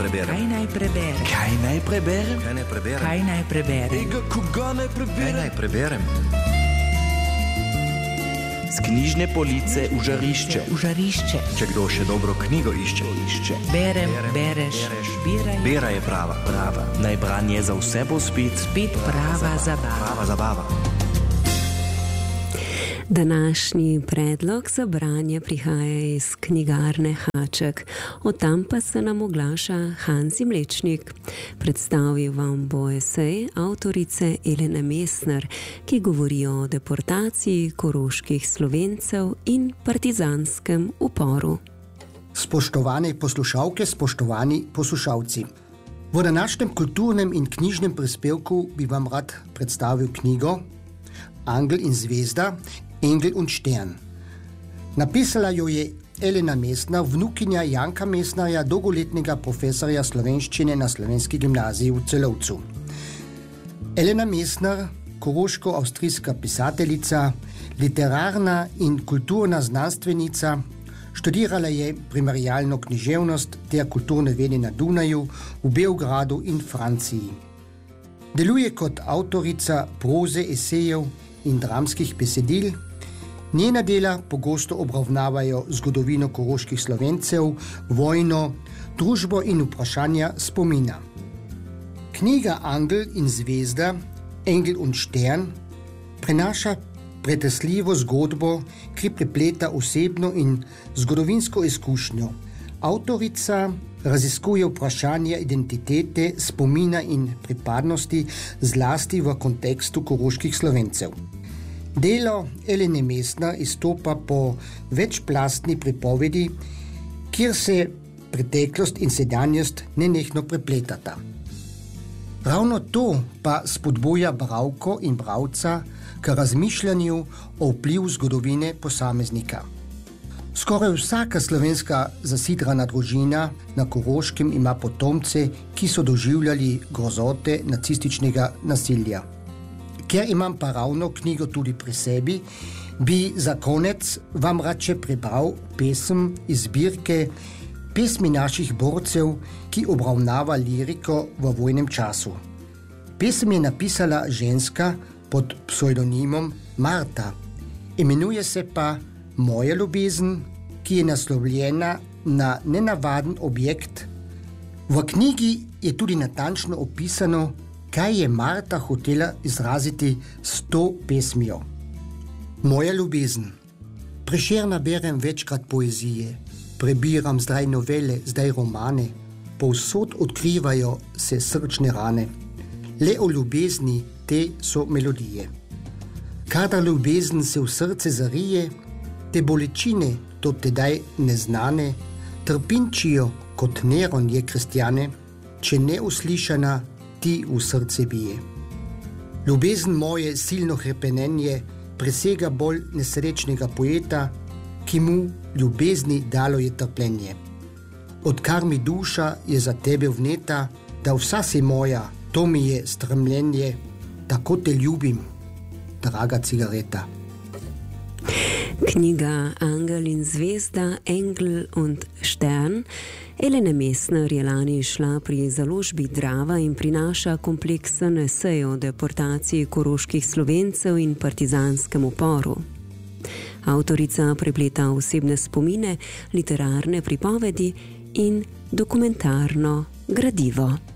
preberem? Kaj naj preberem? Kaj naj preberem? Kaj naj preberem? Kaj naj preberem? Ega, koga naj preberem? Kaj naj preberem? Z knjižne police v žarišče. V žarišče. Če kdo še dobro knjigo išče. Berem, bereš, biraj. Bera je prava. Naj branje za vse bo spet prava zabava. Prava zabava. Današnji predlog za branje prihaja iz knjigarne Haček. Od tam pa se nam oglaša Hanzi Mlečnik. Predstavil vam bo esej avtorice Elene Mestner, ki govori o deportaciji koroških Slovencev in partizanskem uporu. Spoštovane poslušalke, spoštovani poslušalci. V današnjem kulturnem in knjižnem prispevku bi vam rad predstavil knjigo Angel in zvezda, Engel und Stern. Napisala jo je Elena Mestner, vnukinja Janka Mestnerja, dolgoletnega profesorja slovenščine na Slovenski gimnaziji v Celovcu. Elena Mestner, koroško-avstrijska pisateljica, literarna in kulturna znanstvenica, študirala je primerjalno književnost ter kulturne vede na Dunaju, v Beogradu in Franciji. Deluje kot avtorica proze, esejev in dramskih besedil. Njena dela pogosto obravnavajo zgodovino koroških Slovencev, vojno, družbo in vprašanja spomina. Knjiga Angel in zvezda, Engel und Stern, prenaša pretresljivo zgodbo, ki prepleta osebno in zgodovinsko izkušnjo. Avtorica raziskuje vprašanja identitete, spomina in pripadnosti, zlasti v kontekstu koroških Slovencev. Delo Elene Mestner izstopa po večplastni pripovedi, kjer se preteklost in sedanjost nenehno prepletata. Ravno to pa spodbuja bralko in bralca k razmišljanju o vplivu zgodovine posameznika. Skoraj vsaka slovenska zasidrana družina na Koroškem ima potomce, ki so doživljali grozote nacističnega nasilja. Ker imam pa ravno knjigo tudi pri sebi, bi za konec vam rače prebral pesem iz zbirke Pesmi naših borcev, ki obravnava liriko v vojnem času. Pesem je napisala ženska pod psevdonimom Marta. Imenuje se pa Moja ljubezen, ki je naslovljena na nenavaden objekt. V knjigi je tudi natančno opisano, kaj je Marta hotela izraziti s to pesmijo. Moja ljubezen. Prešerna berem večkrat poezije, prebiram zdaj novele, zdaj romane, povsod odkrivajo se srčne rane. Le o ljubezni te so melodije. Kadar ljubezen se v srce zarije, te bolečine do tedaj neznane, trpinčijo kot Neron je kristjane, če neuslišana ti v srce bije. Ljubezen moje silno hrepenenje presega bolj nesrečnega poeta, ki mu ljubezni dalo je trpljenje. Odkar mi duša je za tebe vneta, da vsa si moja, to mi je stremljenje, tako te ljubim, draga cigareta. Knjiga Angel in zvezda, Engel und Stern. Elena Mestner je lani išla pri založbi Drava in prinaša kompleksen esej o deportaciji koroških Slovencev in partizanskem uporu. Avtorica prepleta osebne spomine, literarne pripovedi in dokumentarno gradivo.